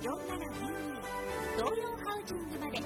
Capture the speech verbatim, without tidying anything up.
よんななにに東洋ハウジングまで